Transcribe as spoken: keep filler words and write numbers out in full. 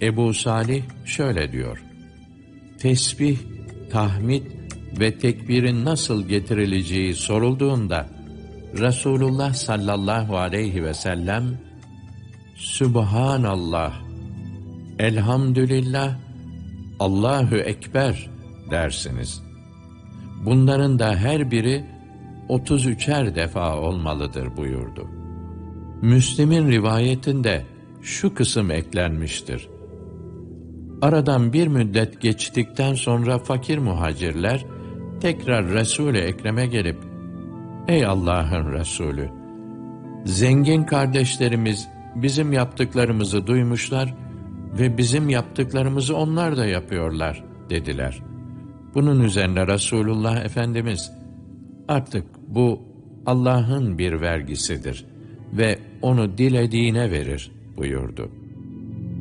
Ebu Salih şöyle diyor: tesbih, tahmid ve tekbirin nasıl getirileceği sorulduğunda Resulullah sallallahu aleyhi ve sellem Sübhanallah, Elhamdülillah, Allahu Ekber dersiniz. Bunların da her biri otuz üçer defa olmalıdır buyurdu. Müslim'in rivayetinde şu kısım eklenmiştir: aradan bir müddet geçtikten sonra fakir muhacirler tekrar Resul-i Ekrem'e gelip, ey Allah'ın Resulü, zengin kardeşlerimiz bizim yaptıklarımızı duymuşlar ve bizim yaptıklarımızı onlar da yapıyorlar dediler. Bunun üzerine Resulullah Efendimiz, artık bu Allah'ın bir vergisidir ve onu dilediğine verir buyurdu.